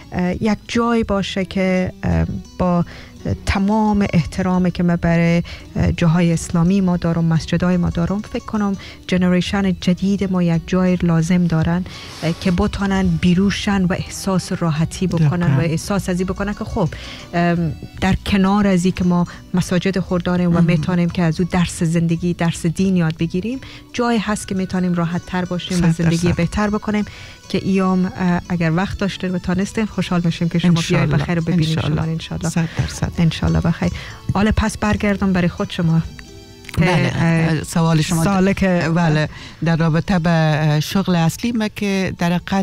یک جای باشه که با تمام احترامی که ما برای جاهای اسلامی ما دارم، مسجدهای ما دارم، فکر کنم جنریشن جدید ما یک جای لازم دارن که بتونن بیروشن و احساس راحتی بکنن و احساس ازی بکنن که خب در کنار ازی که ما مساجد خود داریم و میتونیم که از او درس زندگی، درس دین یاد بگیریم، جای هست که میتونیم راحت تر باشیم و زندگی بهتر بکنیم. که ایام اگر وقت داشتید و تانستین خوشحال میشیم که شما بیاید بخیر و ببینیم شما ان شاء الله. 100% ان شاء الله بخیر. حالا پس برگردم برای خود شما. بله سوال شما سواله که بله در رابطه به شغل اصلی ما که در حقیقت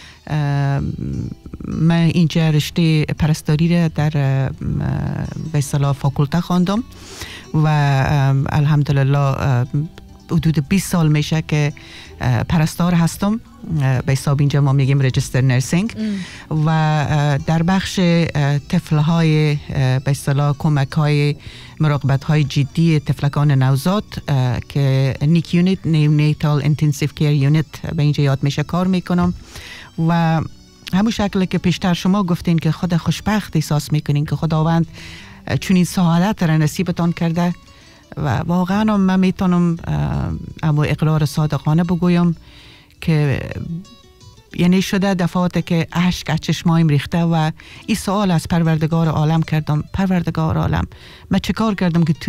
من اینجا رشته پرستاری را در به اصطلاح فاکولته خواندم و الحمدلله حدود 20 سال میشه که پرستار هستم. به حساب اینجا ما میگیم رجیستر نرسینگ و در بخش طفل‌های به اصطلاح کمک‌های مراقبت‌های جدی طفلکان نوزاد که نیک یونیت، نیوناتال اینتنسیو کیر یونیت به اینجا یاد میشه کار میکنم و همون شکلی که پیشتر شما گفتین که خود خوشبخت احساس میکنین که خداوند چنین سعادت را نصیبتان کرده و واقعا من میتونم اما اقرار صادقانه بگویم که یعنی شده دفعات که اشک از چشمایم ریخته و این سوال از پروردگار عالم کردم: پروردگار عالم، من چه کار کردم که تو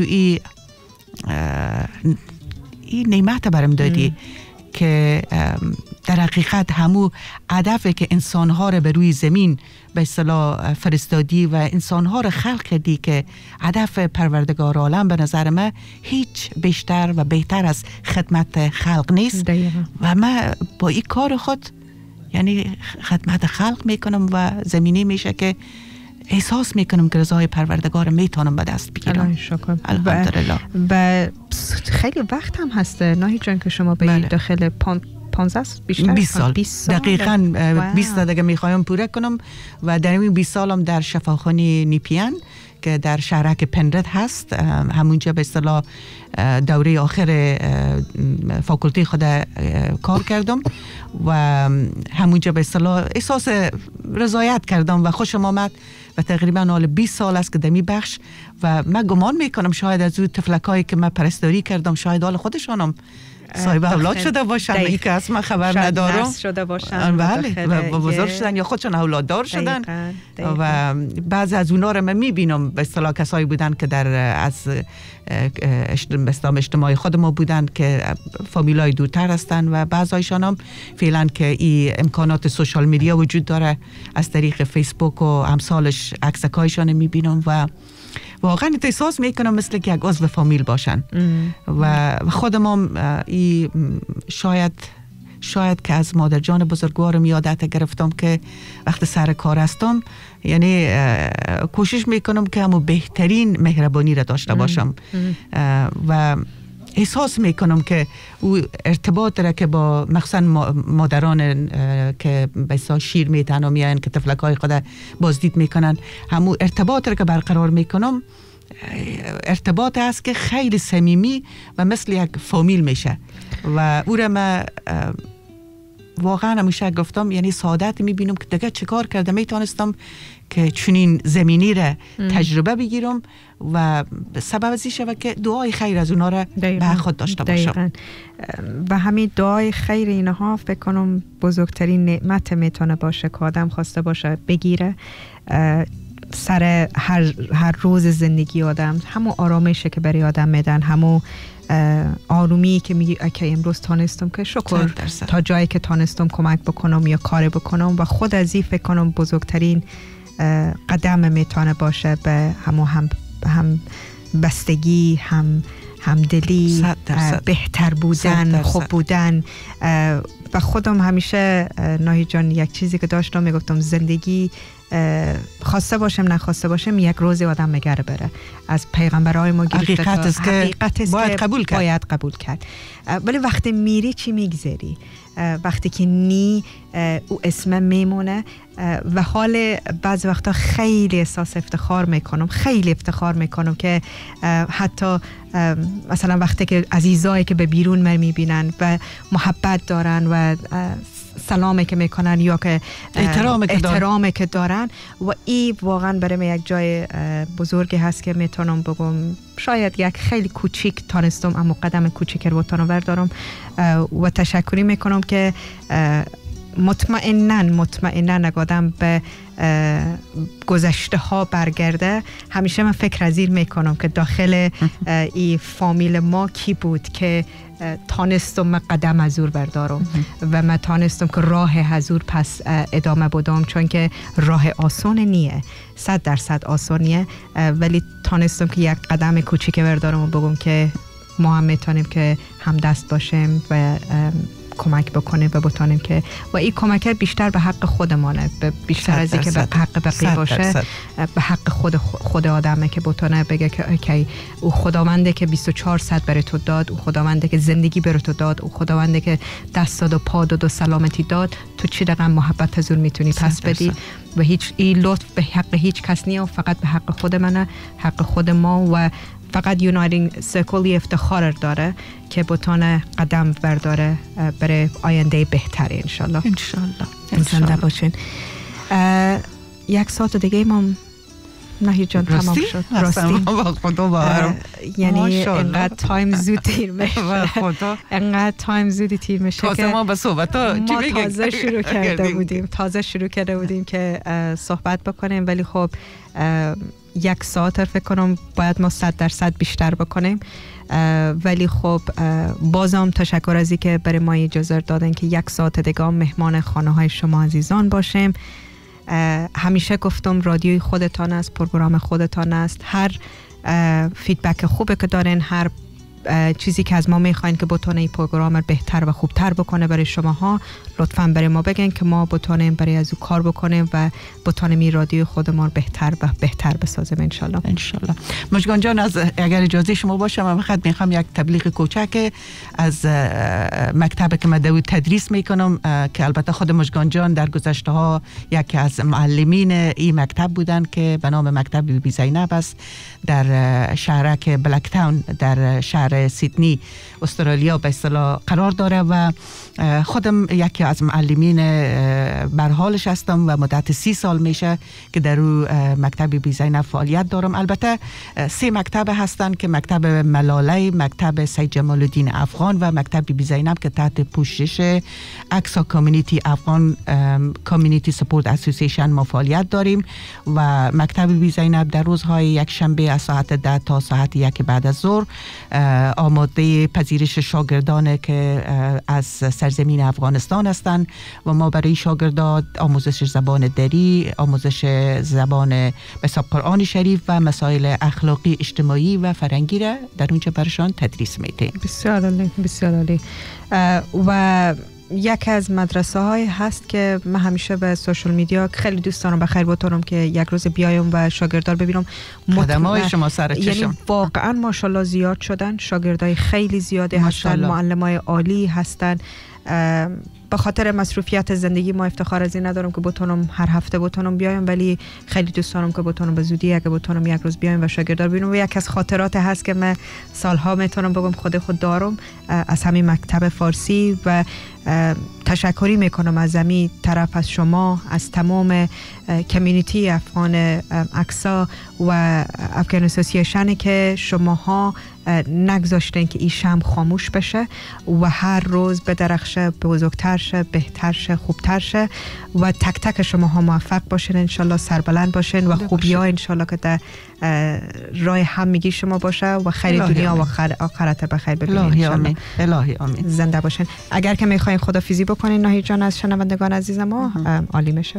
این نعمت برم دادی که در حقیقت همو هدفی که انسانها رو به روی زمین به اصطلاح فرستادی و انسانها رو خلق کردی که هدف پروردگار عالم به نظر من هیچ بیشتر و بهتر از خدمت خلق نیست. و من با این کار خود یعنی خدمت خلق میکنم و زمینی میشه که احساس میکنم که رضای پروردگار میتونم به دست بگیرم. الحمدلله. و خیلی وقت هم هسته ناهید جان که شما به داخل 15 بیشتر 20 سال دقیقاً 20 دیگه میخوایم پوره کنم و در این 20 سالم در شفاخانه نیپیان که در شهرک پندرت هست، همونجا به اصطلاح دوره آخر فاکولته خود کار کردم و همونجا به اصطلاح احساس رضایت کردم و خوشم آمد و تقریبا حال 20 سال است که دمی بخش و من گمان میکنم شاید از اون طفلکایی که من پرستاری کردم شاید حال خودشانم صاحب اولاد شده باشن، این که اصلا خبر ندارم، شده باشن بله و بزرگ شدن یا خودشان اولاددار شدن. و بعضی از اونا رو من میبینم به اصطلاح کسایی بودن که در از اجتماعی خود ما بودن که فامیلای دورتر هستن و بعضایشان هم فعلا که این امکانات سوشال میدیا وجود داره از طریق فیسبوک و امثالش عکسکایشان میبینم و واقعا احساس میکنم مثل که یک عضو فامیل باشن و خودم هم شاید که از مادر جان بزرگوارم یادت گرفتم که وقت سر کار هستم یعنی کوشش میکنم که همون بهترین مهربانی را داشته باشم و احساس میکنم که او ارتباط را که با مخصوصا مادران که بسیار شیر میتن و میان که طفلکای خود بازدید میکنن، همون ارتباط را که برقرار میکنم ارتباط است که خیلی صمیمی و مثل یک فامیل میشه و او را من واقعا همیشه گفتم یعنی سعادت میبینم که دیگه چه کار کرده میتونستم که چنین زمینی را تجربه بگیرم و سبب ازی شود که دعای خیر از اونا را به خود داشته باشم. و همین دعای خیر اینها فکر کنم بزرگترین نعمت میتونه باشه که آدم خواسته باشه بگیره سر هر روز زندگی آدم. همون آرامشه که برای آدم میدن، همون آرومی که میگی که امروز تانستم که شکر تا جایی که تانستم کمک بکنم یا کار بکنم و خود از این فکر کنم بزرگترین قدم میتونه باشه به هم بستگی، همدلی، بهتر بودن، خوب بودن. و خودم همیشه ناهید جان یک چیزی که داشتم میگفتم زندگی خواسته باشم نخواسته باشم یک روز آدم مگره بره. از پیغمبرای ما گرفته حقیقت است که باید قبول کرد. ولی وقتی میری چی میگذری؟ وقتی که نی او اسم میمونه و حال بعض وقتا خیلی احساس افتخار میکنم که حتی مثلا وقتی که عزیزایی که به بیرون من میبینن و محبت دارن و سلامی که میکنن یا که احترامی که دارن و این واقعا برای یک جای بزرگی هست که میتونم بگم شاید یک خیلی کوچیک تانستم اما قدم کوچیک رو بتونم بردارم و تشکری میکنم که مطمئنا نگادم به گذشته ها برگرده. همیشه من فکر از این میکنم که داخل این فامیل ما کی بود که تانستم من قدم ازور بردارم و من تانستم که راه ازور پس ادامه بدم، چون که راه آسان نیه، 100% آسان نیه، ولی تانستم که یک قدم کوچیک بردارم و بگم که ما هم میتونیم که همدست باشیم و کمک بکنیم و بتونیم که و این کمک بیشتر به حق خودمانه، بیشتر از اینکه به حق بقیه باشه، به حق خود آدمه که بتونه بگه که اوکی او خداونده که 24 ساعت برای تو داد، او خداونده که زندگی برای تو داد، او خداونده که دست داد و پا داد و سلامتی داد، تو چی دقیقا محبت از اون میتونی پس بدی و هیچ این لطف به حق هیچ کس نیه و فقط به حق خود منه، حق خود ما و فقط یونایتینگ سرکلی افتخار داره که بتونه قدم برداره برای آینده بهتری انشالله. زنده باشین. 1 ساعت دیگه ما نهی جان تمام شد. راستی یعنی اینقدر تایم زود تیر میشه، اینقدر تایم زود تیر میشه که ما به صحبت ها تازه شروع کرده بودیم که صحبت بکنیم، ولی خب 1 ساعت فکر کنم باید ما 100% بیشتر بکنیم، ولی خب بازم تشکر از اینکه برای ما اجازه دادن که 1 ساعت دیگه مهمان خانه های شما عزیزان باشیم. همیشه گفتم رادیوی خودتان است، پروگرام خودتان است، هر فیدبک خوبه که دارین، هر چیزی که از ما میخواین که بتونه این پروگرام رو بهتر و خوبتر بکنه برای شماها، لطفاً برای ما بگین که ما بتونیم برای از او کار بکنیم و بتونیم این رادیو خودمون بهتر بسازیم انشالله. مژگان جان، از اگر اجازه شما باشه من فقط میخوام یک تبلیغ کوچک از مکتب که من تدریس میکنم که البته خود مژگان جان در گذشته ها یکی از معلمین این مکتب بودن که به نام مکتب بی زینب است در شهرک بلک تاون در شهر سیدنی استرالیا به اصطلاح قرار داره و خودم یکی از معلمین برحالش هستم و مدت 30 سال میشه که در رو مکتب بی زینب فعالیت دارم. البته 3 مکتب هستن که مکتب ملاله، مکتب سید جمال الدین افغان و مکتب بی زینب که تحت پوشش اکسا کامیونیتی افغان کامیونیتی سپورت اسوسییشن ما فعالیت داریم و مکتب بی زینب در روزهای یک شنبه از ساعت 10 تا ساعت 1 بعد از ظهر آماده پذیرش شاگردان که از سرزمین افغانستان هستند و ما برای شاگردان آموزش زبان دری، آموزش زبان مثل قرآن شریف و مسائل اخلاقی اجتماعی و فرهنگی را در اونجا برشان تدریس میدیم. بسیار عالی، بسیار عالی. و یک از مدرسه های هست که من همیشه به سوشال میدیا خیلی دوست دارم بخیر بتونم که یک روز بیایم و شاگردار ببینم. خدمای شما سر چشم. یعنی واقعا ماشاءالله زیاد شدن، شاگردای خیلی زیاده هستن، معلمای عالی هستن. به خاطر مصروفیت زندگی ما افتخار از این ندارم که بتونم هر هفته بتونم بیایم، ولی خیلی دوست دارم که بتونم به زودی اگه بتونم یک روز بیایم و شاگردار ببینم. و یک از خاطرات هست که من سالها میتونم بگم خود دارم از همین مکتب فارسی و تشکری میکنم از همین طرف از شما، از تمام کمیونیتی افغان اکسا و افغان اسوسییشن که شماها نگذاشتین که این شمع خاموش بشه و هر روز بدرخشه، بزرگتر شه، بهتر شه، خوبتر شه و تک تک شماها موفق باشین انشالله، سربلند باشین و خوبی ها انشالله که در راه همگی شما باشه و خیر دنیا و آخرت بخیر ببینید انشالله. الهی آمین. زنده باشین. اگر که میخواین خدافیزی بکنین ناهید جان از شنوندگان عزیز ما عالی میشه.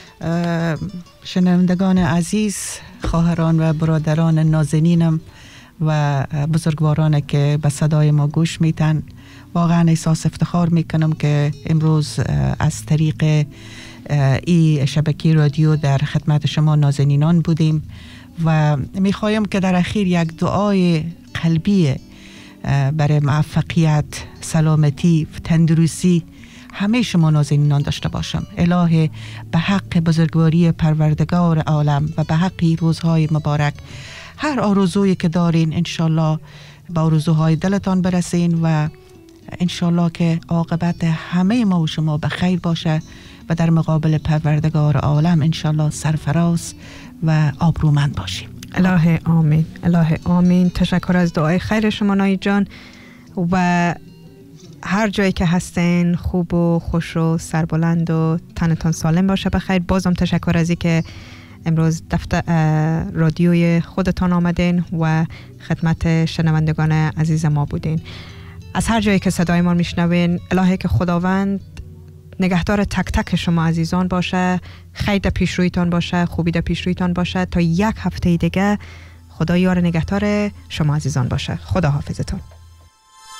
شنوندگان عزیز، خواهران و برادران نازنینم و بزرگواران که به صدای ما گوش میتن، واقعا احساس افتخار میکنم که امروز از طریق ای شبکه رادیو در خدمت شما نازنینان بودیم و میخوایم که در اخیر یک دعای قلبی برای موفقیت، سلامتی، تندرستی همه شما نازنینان داشته باشم. الهی به حق بزرگواری پروردگار عالم و به حق روزهای مبارک هر آرزویی که دارین انشالله به آرزوهای دلتان برسین و انشالله که عاقبت همه ما و شما به خیر باشه و در مقابل پروردگار عالم انشالله سرفراز و آبرومند باشیم. الهه آمین، الهه آمین. تشکر از دعای خیر شما نایی جان، و هر جایی که هستین خوب و خوش و سربلند و تنتان سالم باشه بخیر. بازم تشکر از که امروز دفتر رادیوی خودتان آمدین و خدمت شنوندگان عزیز ما بودین. از هر جایی که صدای ما میشنوین، الهی که خداوند نگهدار تک تک شما عزیزان باشه، خیر در پیشرویتان باشه، خوبی در پیشرویتان باشه. تا یک هفته دیگه خدا یار نگهدار شما عزیزان باشه. خدا حافظتان.